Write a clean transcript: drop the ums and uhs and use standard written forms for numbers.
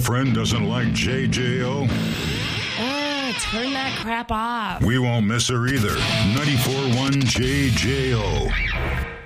girlfriend doesn't like JJO? Turn that crap off. We won't miss her either. 94.1 JJO.